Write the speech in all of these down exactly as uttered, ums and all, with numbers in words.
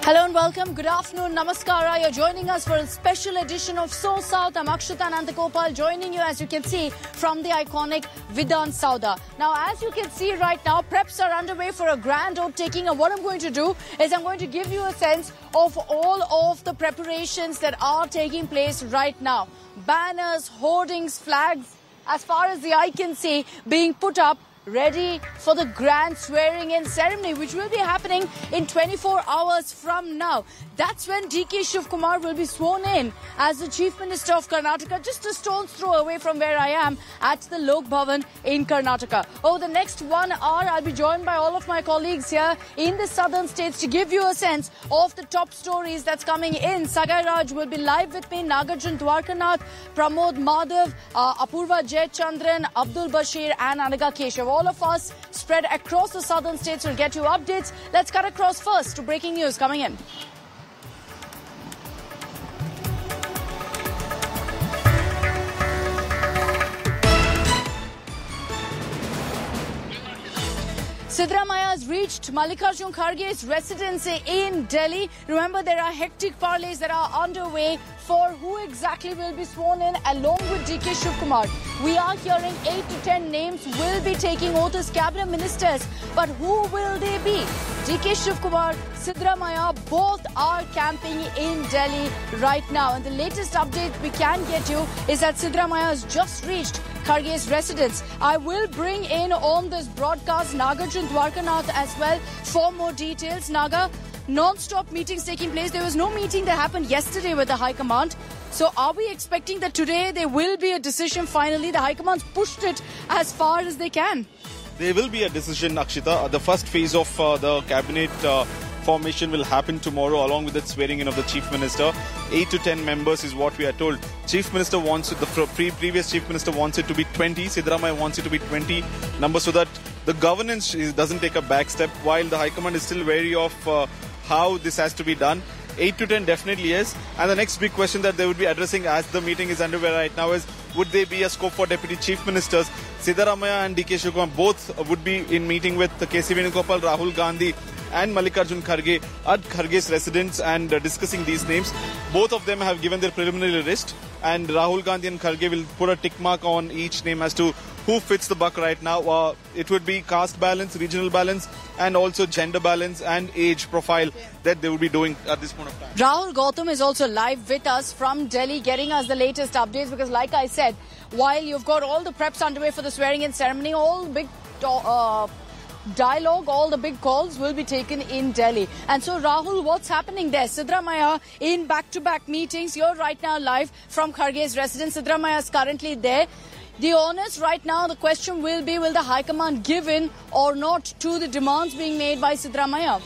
Hello and welcome. Good afternoon. Namaskara. You're joining us for a special edition of So South. I'm Akshita Nandagopal joining you, as you can see, from the iconic Vidhan Sauda. Now, as you can see right now, preps are underway for a grand oath taking. And what I'm going to do is I'm going to give you a sense of all of the preparations that are taking place right now. Banners, hoardings, flags, as far as the eye can see, being put up, ready for the grand swearing-in ceremony, which will be happening in twenty-four hours from now. That's when D K Shivkumar will be sworn in as the Chief Minister of Karnataka, just a stone's throw away from where I am at the Lok Bhavan in Karnataka. Over the next one hour, I'll be joined by all of my colleagues here in the southern states to give you a sense of the top stories that's coming in. Sagai Raj will be live with me, Nagarjun Dwarkanath, Pramod Madhav, uh, Apurva Jayachandran, Abdul Bashir and Anaga Keshav. All of us spread across the southern states will get you updates. Let's cut across first to breaking news coming in. Siddaramaiah has reached Mallikarjun Kharge's residence in Delhi. Remember, there are hectic parleys that are underway for who exactly will be sworn in along with D K Shivkumar. We are hearing eight to ten names will be taking oath as cabinet ministers. But who will they be? D K Shivkumar, Siddaramaiah, both are camping in Delhi right now. And the latest update we can get you is that Siddaramaiah has just reached Kharge's residence. I will bring in on this broadcast Nagarjun Dwarkanath as well for more details. Naga, non-stop meetings taking place. There was no meeting that happened yesterday with the High Command. So are we expecting that today there will be a decision finally? The High Command's pushed it as far as they can. There will be a decision, Akshita. The first phase of uh, the cabinet uh, formation will happen tomorrow along with the swearing in of the Chief Minister. eight to ten members is what we are told. Chief Minister wants it, the pre previous Chief Minister wants it to be twenty. Siddaramaiah wants it to be twenty numbers so that the governance is, doesn't take a back step, while the High Command is still wary of uh, how this has to be done. eight to ten definitely is. And the next big question that they would be addressing as the meeting is underway right now is, would there be a scope for Deputy Chief Ministers? Siddaramaiah and D K Shivkumar both would be in meeting with K C Venugopal, Rahul Gandhi and Mallikarjun Kharge at Kharge's residence and uh, discussing these names. Both of them have given their preliminary list, and Rahul Gandhi and Kharge will put a tick mark on each name as to who fits the buck right now. Uh, it would be caste balance, regional balance, and also gender balance and age profile that they will be doing at this point of time. Rahul Gautam is also live with us from Delhi, getting us the latest updates, because like I said, while you've got all the preps underway for the swearing-in ceremony, all the big uh, dialogue, all the big calls will be taken in Delhi. And so, Rahul, what's happening there? Siddaramaiah in back-to-back meetings. You're right now live from Kharge's residence. Siddaramaiah is currently there. The honest right now, the question will be, will the High Command give in or not to the demands being made by Siddaramaiah?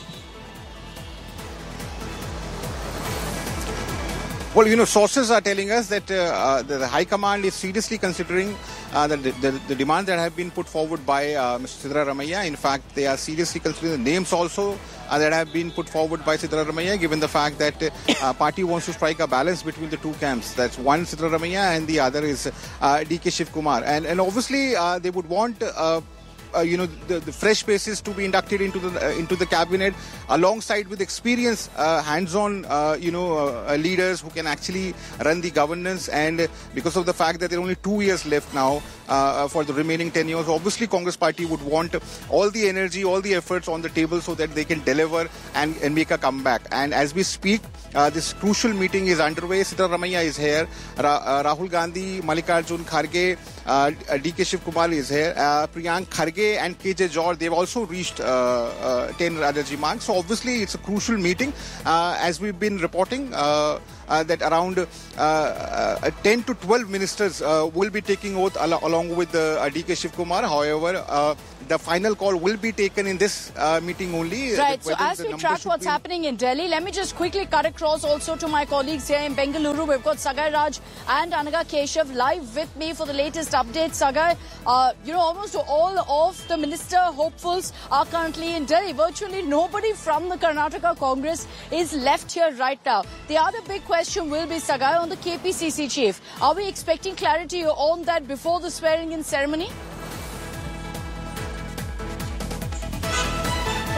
Well, you know, sources are telling us that uh, uh, the High Command is seriously considering uh, the, the, the demands that have been put forward by uh, Mister Siddaramaiah. In fact, they are seriously considering the names also uh, that have been put forward by Siddaramaiah, given the fact that uh, party wants to strike a balance between the two camps. That's one Siddaramaiah and the other is uh, D K Shivkumar. And, and obviously, uh, they would want Uh, Uh, you know, the, the fresh faces to be inducted into the uh, into the cabinet, alongside with experienced, uh, hands-on, uh, you know, uh, leaders who can actually run the governance. And because of the fact that there are only two years left now uh, for the remaining ten years, obviously Congress Party would want all the energy, all the efforts on the table so that they can deliver and, and make a comeback. And as we speak, uh, this crucial meeting is underway. Siddaramaiah is here, Ra uh, Rahul Gandhi, Mallikarjun Kharge, uh, D K Shivkumar is here, uh, Priyank Kharge and K J George, they've also reached uh, uh, ten Rajaji marks. So obviously it's a crucial meeting. Uh, as we've been reporting, uh, uh, that around uh, uh, ten to twelve ministers uh, will be taking oath al along with uh, D K Shivkumar. However, uh, the final call will be taken in this uh, meeting only. Right. So as we track what's happening in Delhi, let me just quickly cut across also to my colleagues here in Bengaluru. We've got Sagai Raj and Anaga Keshav live with me for the latest updates. Sagai, uh, you know, almost all of the minister hopefuls are currently in Delhi. Virtually nobody from the Karnataka Congress is left here right now. The other big question will be, Sagai, on the K P C C chief. Are we expecting clarity on that before the swearing-in ceremony?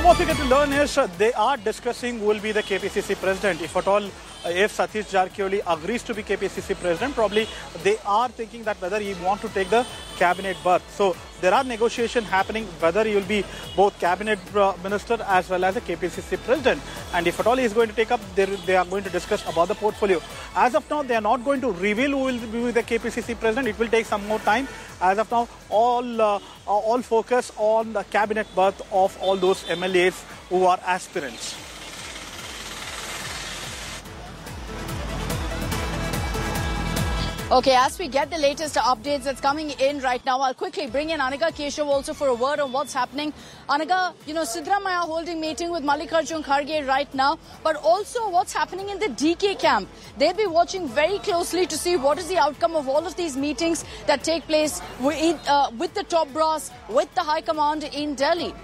what we get to learn is uh, they are discussing who will be the K P C C president. If at all, uh, if Satish Jarkioli agrees to be K P C C president, probably they are thinking that whether he wants to take the cabinet berth. So there are negotiations happening whether he will be both cabinet uh, minister as well as a K P C C president. And if at all he is going to take up, they, they are going to discuss about the portfolio. As of now, they are not going to reveal who will be the K P C C president. It will take some more time. As of now, all uh, all focus on the cabinet berth of all those M L As who are aspirants. Okay, as we get the latest updates that's coming in right now, I'll quickly bring in Anaga Keshav also for a word on what's happening. Anaga, you know, Siddaramaiah holding meeting with Mallikarjun Kharge right now, but also what's happening in the D K camp. They'll be watching very closely to see what is the outcome of all of these meetings that take place with, uh, with the top brass, with the High Command in Delhi.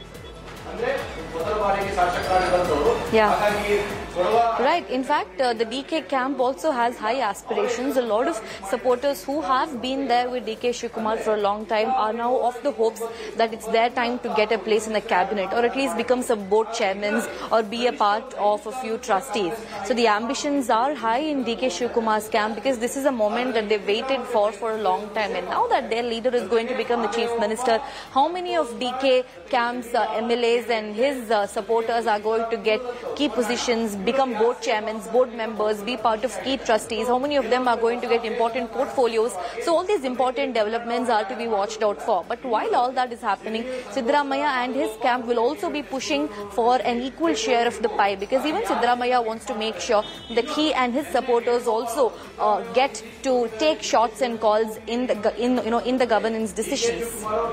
Yeah. Right. In fact, uh, the D K camp also has high aspirations. A lot of supporters who have been there with D K Shivakumar for a long time are now of the hopes that it's their time to get a place in the cabinet or at least become some board chairmen or be a part of a few trustees. So the ambitions are high in D K Shivakumar's camp because this is a moment that they waited for for a long time. And now that their leader is going to become the chief minister, how many of D K camp's uh, M L As and his uh, supporters are going to get key positions, become board chairmen, board members, be part of key trustees? How many of them are going to get important portfolios? So all these important developments are to be watched out for. But while all that is happening, Siddaramaiah and his camp will also be pushing for an equal share of the pie, because even Siddaramaiah wants to make sure that he and his supporters also uh, get to take shots and calls in the in you know in the governance decisions.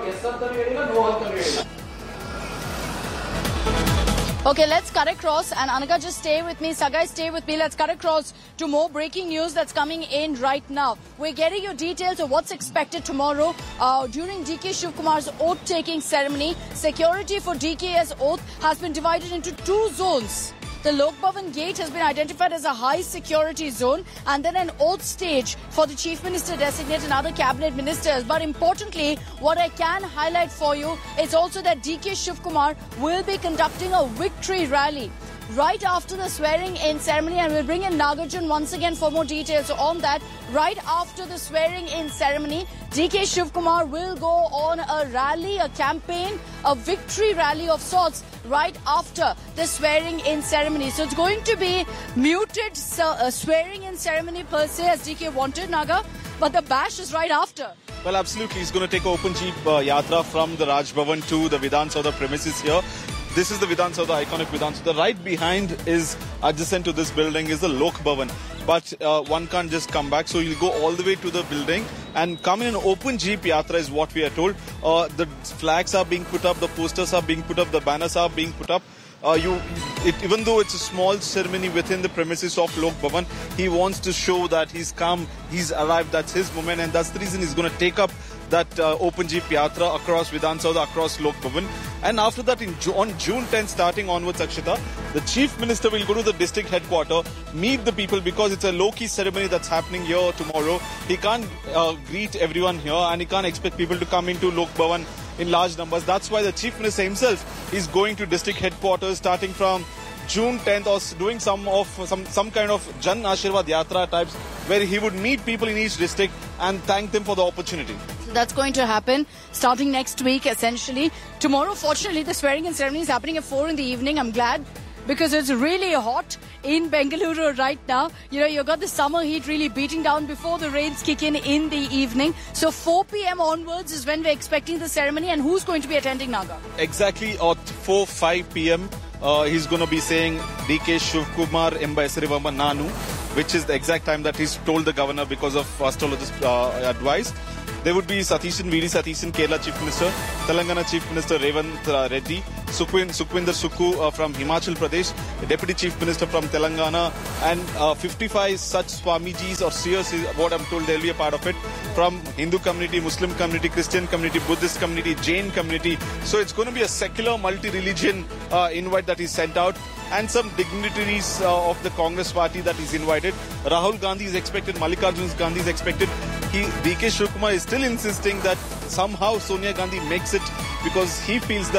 Okay, let's cut across, and Anaga, just stay with me. Sagai, stay with me. Let's cut across to more breaking news that's coming in right now. We're getting you details of what's expected tomorrow uh, during D K Shivakumar's oath-taking ceremony. Security for D K's oath has been divided into two zones. The Lok Bhavan gate has been identified as a high security zone, and then an oath stage for the Chief Minister designate and other cabinet ministers. But importantly, what I can highlight for you is also that D K Shivakumar will be conducting a victory rally right after the swearing-in ceremony, and we'll bring in Nagarjun once again for more details on that. Right after the swearing-in ceremony, D K Shivakumar will go on a rally, a campaign, a victory rally of sorts right after the swearing-in ceremony. So it's going to be muted uh, swearing-in ceremony per se, as D K wanted, Naga, but the bash is right after. Well, absolutely. He's going to take an open jeep uh, yatra from the Raj Bhavan to the Vidhan Saudha premises here. This is the Vidhan Saudha, iconic Vidhan Saudha. Right behind is, adjacent to this building, is the Lok Bhavan. But uh, one can't just come back, so he'll go all the way to the building and come in an open jeep yatra is what we are told. Uh, the flags are being put up, the posters are being put up, the banners are being put up. Uh, you, it, even though it's a small ceremony within the premises of Lok Bhavan, he wants to show that he's come, he's arrived, that's his moment, and that's the reason he's going to take up that uh, open jeep yatra across Vidhan Saudha, across Lok Bhavan. And after that, in on June tenth, starting onwards, Akshita, the Chief Minister will go to the district headquarters, meet the people, because it's a low-key ceremony that's happening here tomorrow. He can't uh, greet everyone here, and he can't expect people to come into Lok Bhavan in large numbers. That's why the Chief Minister himself is going to district headquarters starting from June tenth, or doing some of some some kind of Jan Ashirwad Yatra types, where he would meet people in each district and thank them for the opportunity. So that's going to happen starting next week, essentially. Tomorrow, fortunately, the swearing-in ceremony is happening at four in the evening. I'm glad, because it's really hot in Bengaluru right now. You know, you've got the summer heat really beating down before the rains kick in in the evening. So four p m onwards is when we're expecting the ceremony. And who's going to be attending, Naga? Exactly at four, five p m Uh, he's going to be saying D K Shivakumar Embaisarivama Nanu, which is the exact time that he's told the governor because of astrologist uh, advice. There would be Satishan, V D Satishan, Kerala Chief Minister, Telangana Chief Minister Revant uh, Reddy, Sukhwin, Sukhwinder Sukhu uh, from Himachal Pradesh, Deputy Chief Minister from Telangana, and uh, fifty-five such Swamijis or seers is what I'm told they'll be a part of it, from Hindu community, Muslim community, Christian community, Buddhist community, Jain community. So it's going to be a secular multi-religion uh, invite that is sent out, and some dignitaries uh, of the Congress party that is invited. Rahul Gandhi is expected, Mallikarjun Gandhi is expected. He, D K Shivakumar is still insisting that somehow Sonia Gandhi makes it, because he feels that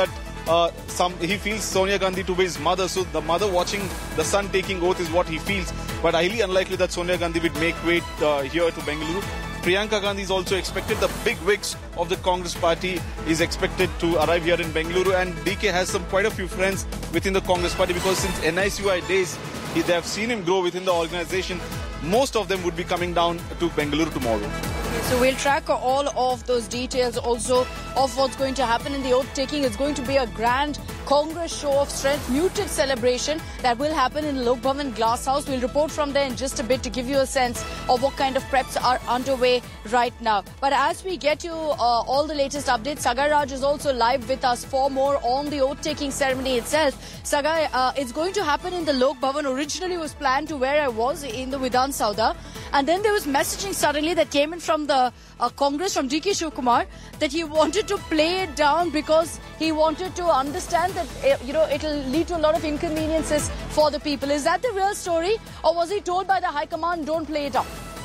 uh, some he feels Sonia Gandhi to be his mother. So the mother watching the son taking oath is what he feels. But highly unlikely that Sonia Gandhi would make way uh, here to Bengaluru. Priyanka Gandhi is also expected. The big wigs of the Congress party is expected to arrive here in Bengaluru, and D K has some quite a few friends within the Congress party because since N I C U I days, he, they have seen him grow within the organization. Most of them would be coming down to Bengaluru tomorrow. So we'll track all of those details also of what's going to happen in the oath taking. It's going to be a grand Congress show of strength, muted celebration that will happen in Lok Bhavan Glass House. We'll report from there in just a bit to give you a sense of what kind of preps are underway right now. But as we get you uh, all the latest updates, Sagar Raj is also live with us for more on the oath taking ceremony itself. Sagar, uh, it's going to happen in the Lok Bhavan. Originally was planned to where I was in the Vidhan Sauda, and then there was messaging suddenly that came in from the uh, Congress, from D K Shivkumar, that he wanted to play it down because he wanted to understand that, uh, you know, it'll lead to a lot of inconveniences for the people. Is that the real story, or was he told by the High Command, don't play it up?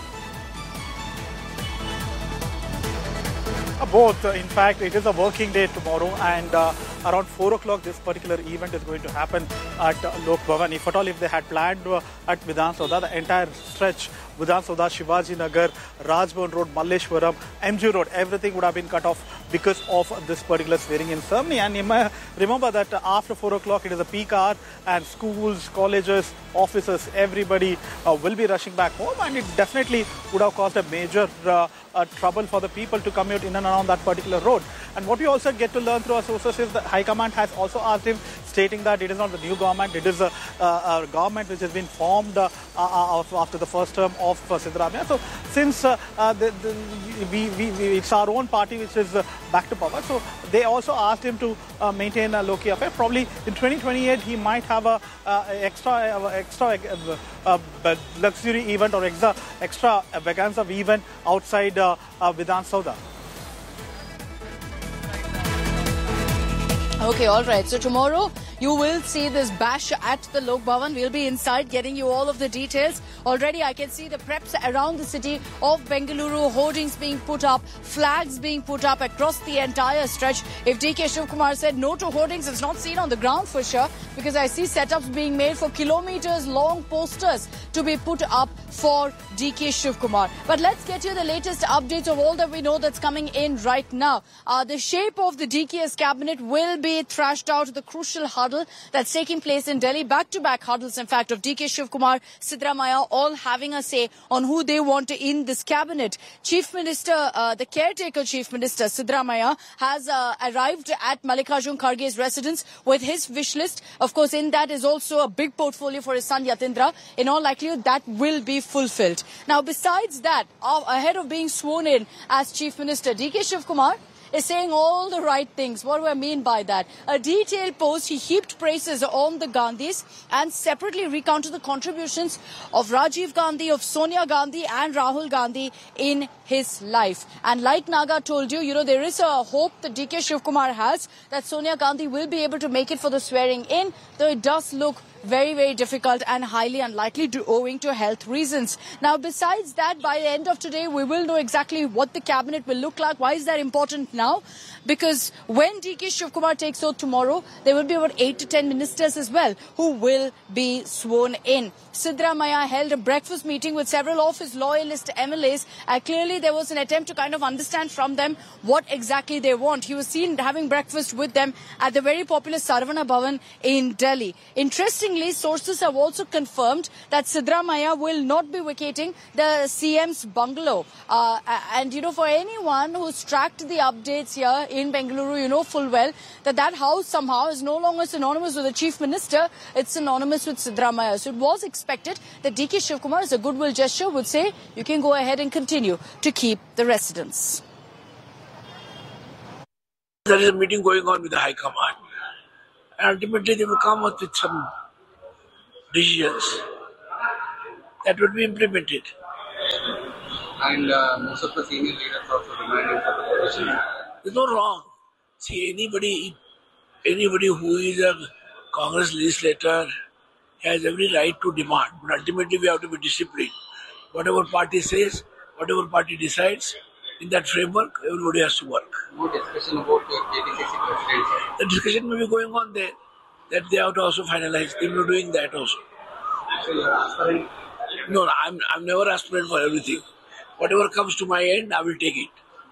Both. In fact, it is a working day tomorrow, and uh, around four o'clock this particular event is going to happen at uh, Lok Bhavan. If at all, if they had planned uh, at Vidhan Sauda, the entire stretch, Vidhan Sauda, Shivaji Nagar, Rajbhavan Road, Malleshwaram, M G Road, everything would have been cut off because of this particular swearing-in ceremony. And remember that after four o'clock, it is a peak hour, and schools, colleges, offices, everybody uh, will be rushing back home, and it definitely would have caused a major uh, uh, trouble for the people to commute in and around that particular road. And what we also get to learn through our sources is that High Command has also asked him, stating that it is not the new government, it is a, a, a government which has been formed uh, uh, after the first term of uh, Siddaramaiah. So since uh, uh, the, the, we, we, we, it's our own party which is uh, back to power, so they also asked him to uh, maintain a low-key affair. Probably in twenty twenty-eight he might have a uh, extra uh, extra uh, uh, luxury event or extra extra vacanza event outside uh, uh, Vidhan Sauda. Okay, all right. So tomorrow you will see this bash at the Lok Bhavan. We'll be inside getting you all of the details. Already I can see the preps around the city of Bengaluru, hoardings being put up, flags being put up across the entire stretch. If D K Shivkumar said no to hoardings, it's not seen on the ground for sure, because I see setups being made for kilometers long posters to be put up for D K Shivkumar. But let's get you the latest updates of all that we know that's coming in right now. Uh, the shape of the D K's cabinet will be thrashed out. The crucial huddle that's taking place in Delhi, back-to-back huddles, in fact, of D K Shivkumar, Siddaramaiah, all having a say on who they want to in this cabinet. Chief Minister, uh, the caretaker Chief Minister, Siddaramaiah, has uh, arrived at Mallikarjun Kharge's residence with his wish list. Of course, in that is also a big portfolio for his son Yatindra. In all likelihood, that will be fulfilled. Now, besides that, uh, ahead of being sworn in as Chief Minister, D K Shivkumar is saying all the right things. What do I mean by that? A detailed post, he heaped praises on the Gandhis and separately recounted the contributions of Rajiv Gandhi, of Sonia Gandhi and Rahul Gandhi in his life. And like Naga told you, you know, there is a hope that D K Shivkumar has that Sonia Gandhi will be able to make it for the swearing in, though it does look very, very difficult and highly unlikely to, owing to health reasons. Now, besides that, by the end of today, we will know exactly what the cabinet will look like. Why is that important now? Because when D K Shivkumar takes oath tomorrow, there will be about eight to ten ministers as well who will be sworn in. Siddaramaiah held a breakfast meeting with several of his loyalist M L As, and clearly there was an attempt to kind of understand from them what exactly they want. He was seen having breakfast with them at the very popular Saravana Bhavan in Delhi. Interestingly, sources have also confirmed that Siddaramaiah will not be vacating the C M's bungalow. Uh, and, you know, for anyone who's tracked the updates here in Bengaluru, you know full well that that house somehow is no longer synonymous with the Chief Minister. It's synonymous with Siddaramaiah. So it was expected that D K Shivkumar, as a goodwill gesture, would say, you can go ahead and continue to keep the residence. There is a meeting going on with the High Command, and ultimately they will come up with some decisions that will be implemented. And uh, most of the senior leaders also demanding for the position. There's no wrong. See, anybody, anybody who is a Congress legislator has every right to demand, but ultimately we have to be disciplined. Whatever party says, whatever party decides, In that framework, everybody has to work. No discussion about your K P C C president, sir. The discussion may be going on there, that they have to also finalize. They will be doing that also. So you are aspiring. No, I'm I'm never aspirant for everything. Whatever comes to my end, I will take it.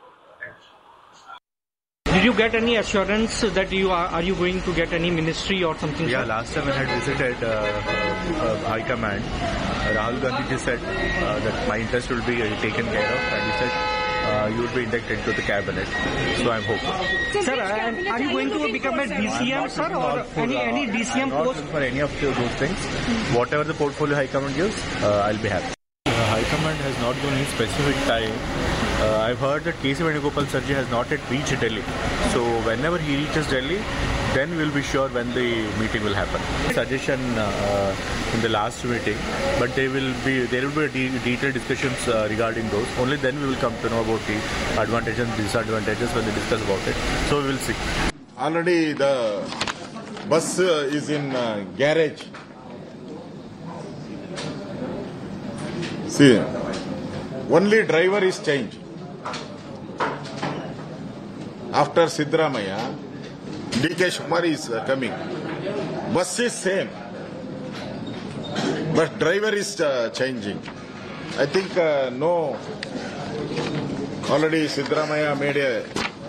Did you get any assurance that you are, are you going to get any ministry or something? Yeah, last time when I had visited uh, uh, High Command, Rahul Gandhi just said uh, that my interest will be uh, taken care of, and he said uh, you will be inducted into the cabinet. So I'm hopeful. Sir, and are you going to become a D C M, sir, or any any D C M I'm post? not for any of those things. Whatever the portfolio High Command gives, uh, I'll be happy. Uh, High Command has not given any specific time. Uh, I've heard that K C Venugopal Sarji has not yet reached Delhi. So whenever he reaches Delhi, then we'll be sure when the meeting will happen. Suggestion uh, in the last meeting, but they will be there will be de detailed discussions uh, regarding those. Only then we will come to know about the advantages and disadvantages when they discuss about it. So we will see. Already the bus uh, is in uh, garage. See, only driver is changed. After Siddaramaiah, D K Shivakumar is uh, coming. Bus is same, but driver is uh, changing. I think uh, no. Already Siddaramaiah made a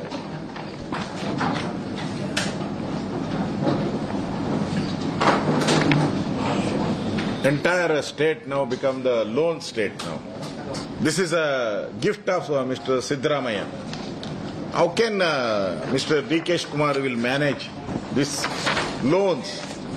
entire state now become the lone state now. This is a gift of uh, Mister Siddaramaiah. How can uh, Mister D K Shivakumar will manage this loans?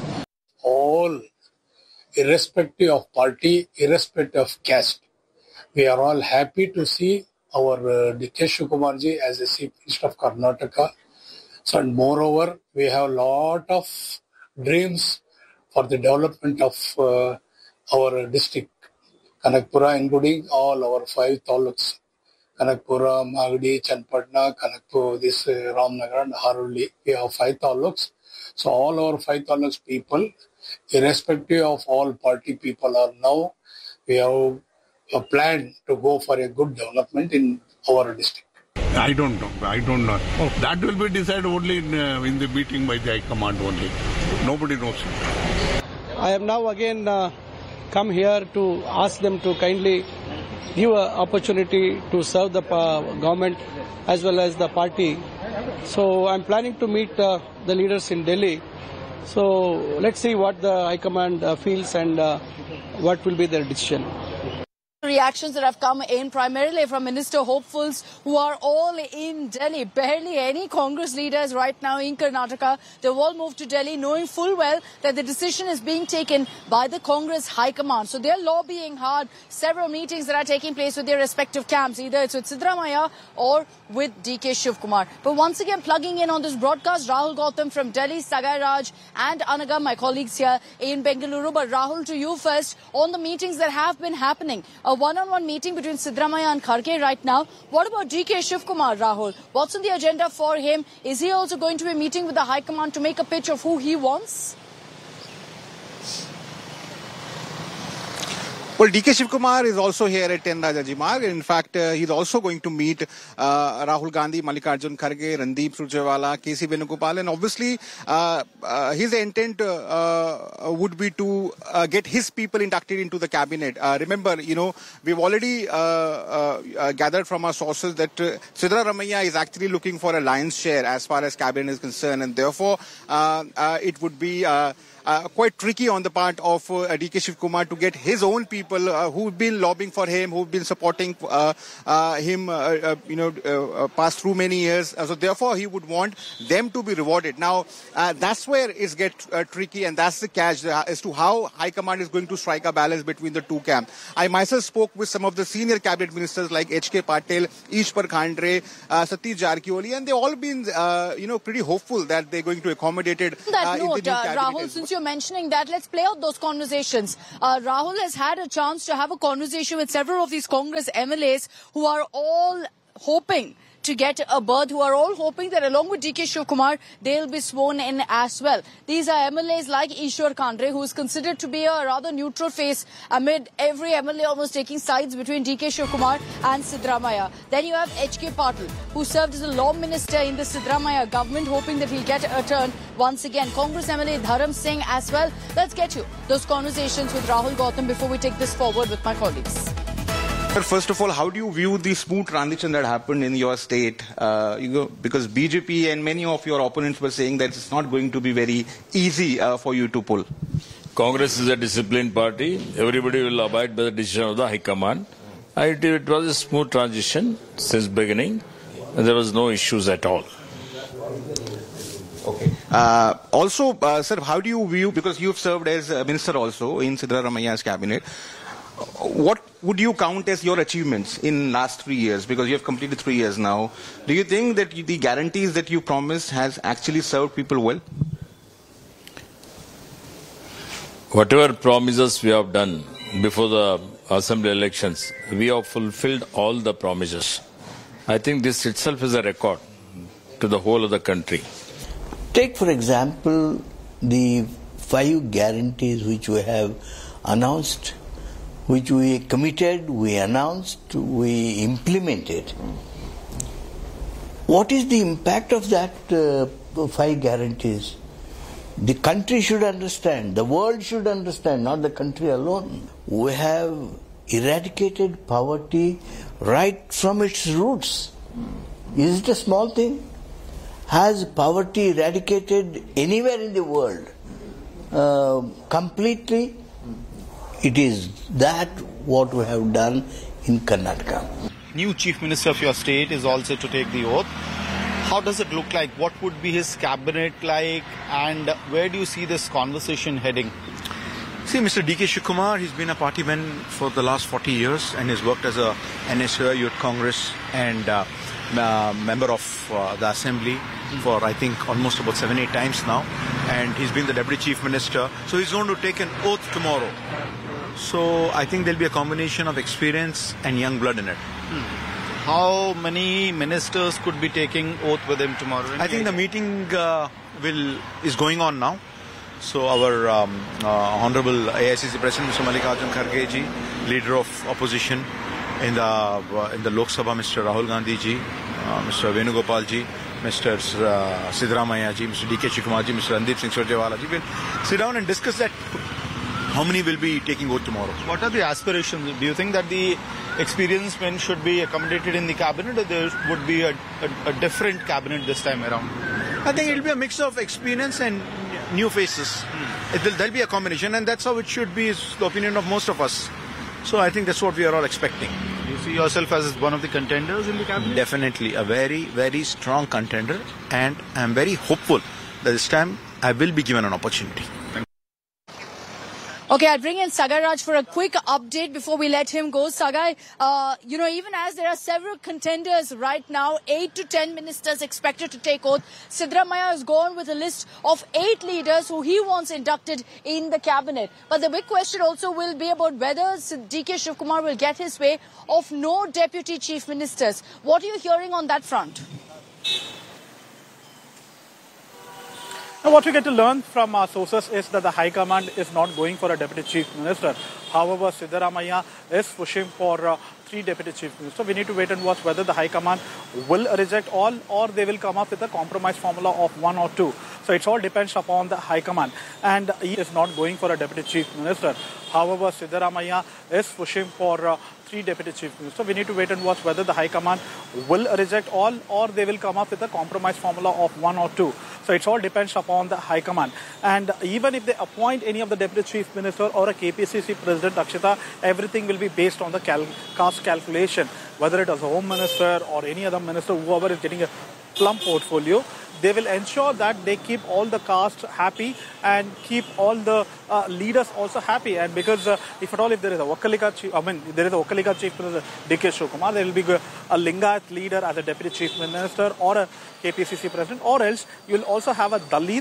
All, irrespective of party, irrespective of caste, we are all happy to see our uh, D K Shivakumar ji as the Chief Minister of Karnataka. So, and moreover, we have a lot of dreams for the development of uh, our district, Kanakpura, including all our five taluks. Kanakpura, Magadi, Chanpatna, Kanakpur, this uh, Ramnagar and Haruli. We have five taluks. So all our five taluks people, irrespective of all party people are now, we have a plan to go for a good development in our district. I don't know. I don't know. Oh. That will be decided only in, uh, in the meeting by the High Command only. Nobody knows it. I have now again uh, come here to ask them to kindly give an opportunity to serve the uh, government as well as the party. So I'm planning to meet uh, the leaders in Delhi. So let's see what the High Command uh, feels and uh, what will be their decision. Reactions that have come in primarily from minister hopefuls who are all in Delhi. Barely any Congress leaders right now in Karnataka. They've all moved to Delhi knowing full well that the decision is being taken by the Congress High Command. So they're lobbying hard. Several meetings that are taking place with their respective camps. Either it's with Siddaramaiah or with D K Shivakumar. But once again, plugging in on this broadcast, Rahul Gautam from Delhi, Sagai Raj and Anagam, my colleagues here in Bengaluru. But Rahul, to you first on the meetings that have been happening. A one-on-one meeting between Siddaramaiah and Kharge right now. What about D K Shivakumar, Rahul? What's on the agenda for him? Is he also going to be meeting with the High Command to make a pitch of who he wants? Well, D K Shivakumar is also here at N Rajaji Marg. In fact, uh, he's also going to meet uh, Rahul Gandhi, Mallikarjun Kharge, Randeep Surjewala, K C Venugopal, and obviously uh, uh, his intent uh, uh, would be to uh, get his people inducted into the cabinet. Uh, remember, you know, we've already uh, uh, uh, gathered from our sources that uh, Siddaramaiah is actually looking for a lion's share as far as cabinet is concerned, and therefore uh, uh, it would be uh, Uh, quite tricky on the part of uh, D K Shivakumar to get his own people uh, who've been lobbying for him, who've been supporting uh, uh, him, uh, uh, you know, uh, uh, past through many years. Uh, so therefore, he would want them to be rewarded. Now, uh, that's where it gets uh, tricky, and that's the catch uh, as to how High Command is going to strike a balance between the two camps. I myself spoke with some of the senior cabinet ministers like H K Patil, Ishwar Khandre, uh, Satish Jarkioli, and they've all been, uh, you know, pretty hopeful that they're going to accommodate it. On that uh, note, in the new uh, cabinet Rahul, since you're mentioning that, let's play out those conversations. Uh, Rahul has had a chance to have a conversation with several of these Congress M L As who are all hoping to get a berth, who are all hoping that along with D K Shivakumar, they'll be sworn in as well. These are M L As like Ishwar Khandre, who is considered to be a rather neutral face amid every M L A almost taking sides between D K Shivakumar and Siddaramaiah. Then you have H K Patil, who served as a law minister in the Siddaramaiah government, hoping that he'll get a turn once again. Congress M L A Dharam Singh as well. Let's get you those conversations with Rahul Gautam before we take this forward with my colleagues. First of all, how do you view the smooth transition that happened in your state? Uh, you go, because B J P and many of your opponents were saying that it's not going to be very easy uh, for you to pull. Congress is a disciplined party. Everybody will abide by the decision of the High Command. It, it was a smooth transition since beginning. And there was no issues at all. Okay. Uh, also, uh, sir, how do you view, because you've served as a minister also in Siddaramaiah's cabinet, what would you count as your achievements in last three years? Because you have completed three years now. Do you think that the guarantees that you promised has actually served people well? Whatever promises we have done before the assembly elections, we have fulfilled all the promises. I think this itself is a record to the whole of the country. Take, for example, the five guarantees which we have announced, which we committed, we announced, we implemented. What is the impact of that uh, five guarantees? The country should understand, the world should understand, not the country alone. We have eradicated poverty right from its roots. Is it a small thing? Has poverty eradicated anywhere in the world uh, completely? It is that what we have done in Karnataka. New Chief Minister of your state is also to take the oath. How does it look like? What would be his cabinet like? And where do you see this conversation heading? See, Mister D K Shivakumar, he's been a party man for the last forty years and has worked as a N S U I Youth Congress and uh, uh, member of uh, the Assembly for, I think, almost about seven, eight times now. And he's been the Deputy Chief Minister. So he's going to take an oath tomorrow. So I think there'll be a combination of experience and young blood in it. Hmm. How many ministers could be taking oath with him tomorrow? I think the meeting uh, will is going on now. So our um, uh, Honorable A I C C President, Mister Mallikarjun Kharge ji, Leader of Opposition in the uh, in the Lok Sabha, Mister Rahul Gandhi ji, uh, Mister Venugopal ji, Mister Uh, Siddaramaiah ji, Mister D K Shivakumar ji, Mister Randeep Singh Surjewala ji will sit down and discuss that. How many will be taking oath tomorrow? What are the aspirations? Do you think that the experienced men should be accommodated in the cabinet, or there would be a, a, a different cabinet this time around? I think it will be a mix of experience and new faces. Hmm. It will, there'll be a combination, and that's how it should be, is the opinion of most of us. So I think that's what we are all expecting. Do you see yourself as one of the contenders in the cabinet? Definitely, a very, very strong contender, and I'm very hopeful that this time I will be given an opportunity. Okay, I'll bring in Sagar Raj for a quick update before we let him go. Sagar, uh, you know, even as there are several contenders right now, eight to ten ministers expected to take oath, Siddaramaiah has gone with a list of eight leaders who he wants inducted in the cabinet. But the big question also will be about whether D K Shivakumar will get his way of no deputy chief ministers. What are you hearing on that front? Now, what we get to learn from our sources is that the High Command is not going for a Deputy Chief Minister. However, Siddaramaiah is pushing for uh, three Deputy Chief Ministers. We need to wait and watch whether the High Command will reject all or they will come up with a compromise formula of one or two. So it all depends upon the High Command. And he is not going for a Deputy Chief Minister. However, Siddaramaiah is pushing for uh, three Deputy Chief Ministers. We need to wait and watch whether the High Command will reject all or they will come up with a compromise formula of one or two. So it all depends upon the High Command. And even if they appoint any of the Deputy Chief Minister or a K P C C President, Akshita, everything will be based on the cal caste calculation. Whether it is a Home Minister or any other minister, whoever is getting a plum portfolio, they will ensure that they keep all the caste happy and keep all the uh, leaders also happy. And because uh, if at all, if there is a Vakkalika chief, I mean, there is a Vakkalika chief minister, D K Shivakumar, there will be a Lingayat leader as a deputy chief minister or a K P C C president, or else you will also have a Dalit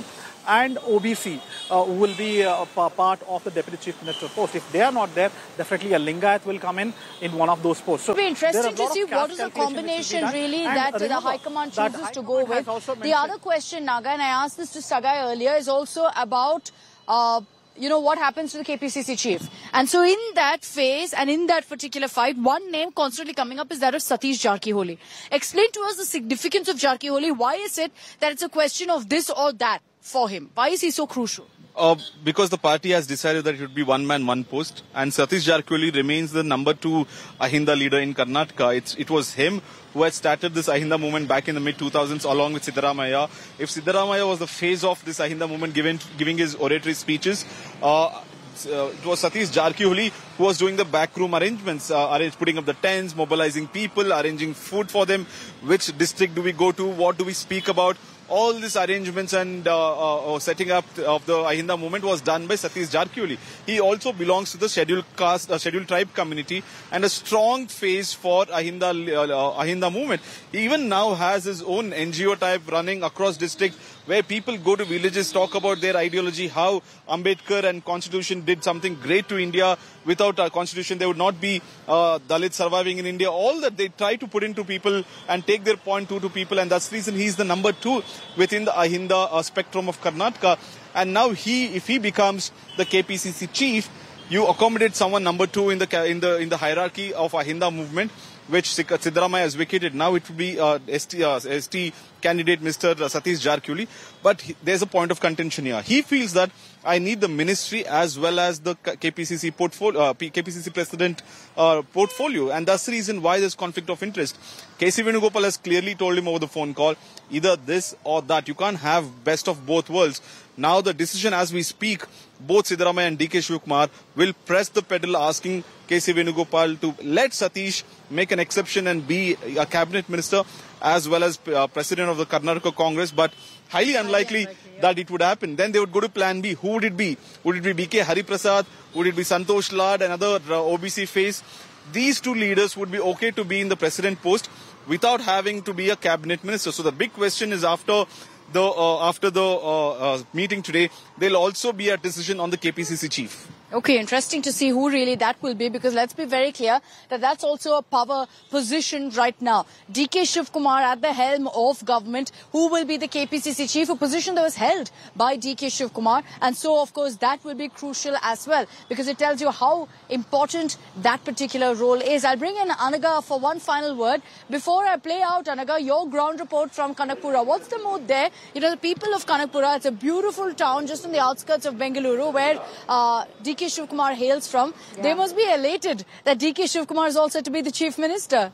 and O B C uh, will be uh, part of the Deputy Chief Minister post. If they are not there, definitely a Lingayat will come in in one of those posts. So it will be interesting to see what is the combination really that remember, the High Command chooses to go with. The other question, Naga, and I asked this to Sagai earlier, is also about uh, you know, what happens to the K P C C chief. And so in that phase and in that particular fight, one name constantly coming up is that of Satish Jarkiholi. Explain to us the significance of Jarkiholi. Why is it that it's a question of this or that for him? Why is he so crucial? Uh, because the party has decided that it would be one man, one post. And Satish Jarkiholi remains the number two Ahinda leader in Karnataka. It's, it was him who had started this Ahinda movement back in the mid two thousands along with Siddaramaiah. If Siddaramaiah was the face of this Ahinda movement given, giving his oratory speeches, uh, uh, it was Satish Jarkiholi who was doing the backroom arrangements, uh, arrange, putting up the tents, mobilizing people, arranging food for them. Which district do we go to? What do we speak about? All these arrangements and uh, uh, setting up of the Ahinda movement was done by Satish Jarkiholi. He also belongs to the scheduled caste, uh, scheduled tribe community and a strong face for Ahinda, uh, Ahinda movement. He even now has his own N G O type running across district where people go to villages, talk about their ideology, how Ambedkar and Constitution did something great to India. Without our Constitution, there would not be uh, Dalits surviving in India. All that they try to put into people and take their point to to people, and that's the reason he's the number two within the Ahinda uh, spectrum of Karnataka. And now he, if he becomes the K P C C chief, you accommodate someone number two in the in the in the hierarchy of Ahinda movement, which Siddaramaiah has vacated. Now it will be uh, S T, uh, S T candidate Mister Satish Jarkiholi. But he, there's a point of contention here. He feels that I need the ministry as well as the K P C C portfolio, uh, K P C C president uh, portfolio. And that's the reason why there's conflict of interest. K C Venugopal has clearly told him over the phone call, either this or that. You can't have best of both worlds. Now the decision as we speak, both Siddaramaiah and D K Shivakumar will press the pedal asking K C Venugopal to let Satish make an exception and be a cabinet minister as well as uh, president of the Karnataka Congress, but highly unlikely, highly unlikely yeah. that it would happen. Then they would go to plan B. Who would it be? Would it be B K Hariprasad? Would it be Santosh Lad, another uh, O B C face? These two leaders would be okay to be in the president post without having to be a cabinet minister. So the big question is after the uh, after the uh, uh, meeting today, there'll also be a decision on the K P C C chief. Okay, interesting to see who really that will be, because let's be very clear that that's also a power position right now. D K Shivakumar at the helm of government, who will be the K P C C chief, a position that was held by D K Shivakumar. And so, of course, that will be crucial as well, because it tells you how important that particular role is. I'll bring in Anaga for one final word. Before I play out, Anaga, your ground report from Kanakpura. What's the mood there? You know, the people of Kanakpura, it's a beautiful town just on the outskirts of Bengaluru, where uh, D K Shivakumar hails from. Yeah. They must be elated that D K Shivakumar is also to be the chief minister.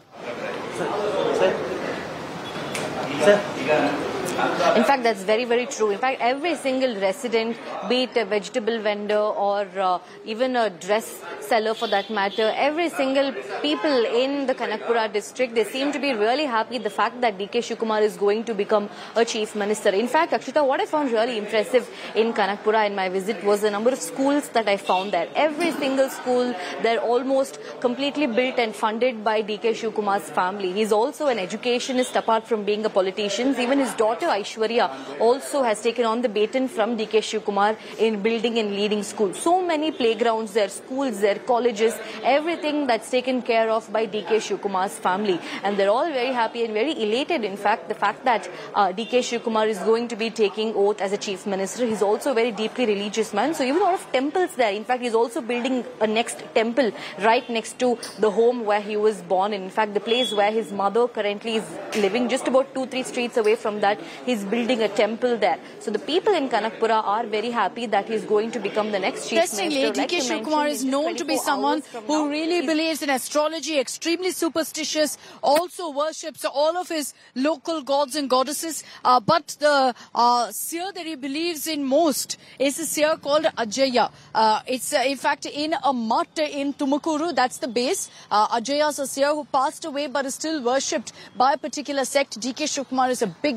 In fact, that's very, very true. In fact, every single resident, be it a vegetable vendor or uh, even a dress seller for that matter, every single people in the Kanakpura district, they seem to be really happy the fact that D K Shivakumar is going to become a chief minister. In fact, Akshita, what I found really impressive in Kanakpura in my visit was the number of schools that I found there. Every single school, they're almost completely built and funded by D K Shivakumar's family. He's also an educationist apart from being a politician. Even his daughter Aishwarya also has taken on the baton from D K Shivakumar in building and leading schools. So many playgrounds there, schools there, colleges, everything that's taken care of by D K Shivakumar's family. And they're all very happy and very elated, in fact, the fact that uh, D K Shivakumar is going to be taking oath as a chief minister. He's also a very deeply religious man. So even a lot of temples there. In fact, he's also building a next temple right next to the home where he was born. In fact, the place where his mother currently is living, just about two, three streets away from that, he's building a temple there. So the people in Kanakpura are very happy that he's going to become the next chief minister. Interestingly, D K Shivakumar is known to be someone who really believes in astrology, extremely superstitious, also worships all of his local gods and goddesses. Uh, but the uh, seer that he believes in most is a seer called Ajaya. Uh, it's uh, in fact in a mutt in Tumakuru. That's the base. Uh, Ajaya is a seer who passed away but is still worshipped by a particular sect. D K Shivakumar is a big, big believer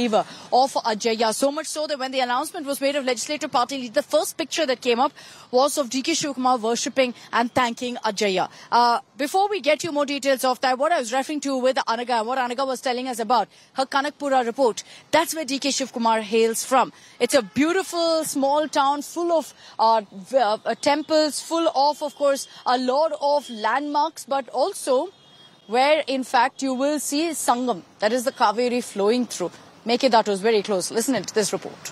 believer of Ajaya. So much so that when the announcement was made of Legislative Party lead, the first picture that came up was of D K Shivakumar worshipping and thanking Ajaya. Uh, before we get you more details of that, what I was referring to with Anaga, what Anaga was telling us about her Kanakpura report, that's where D K Shivakumar hails from. It's a beautiful small town full of uh, uh, temples, full of, of course, a lot of landmarks, but also where, in fact, you will see Sangam, that is the Kaveri flowing through. Mekedato is very close. Listen to this report.